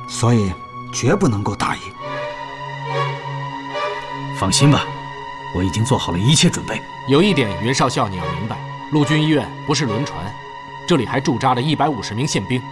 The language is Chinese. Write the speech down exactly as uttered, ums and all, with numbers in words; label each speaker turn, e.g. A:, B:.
A: 所以绝不能够答应。
B: 放心吧，我已经做好了一切准备。
C: 有一点，袁少校你要明白，陆军医院不是轮船，这里还驻扎着一百五十名宪兵。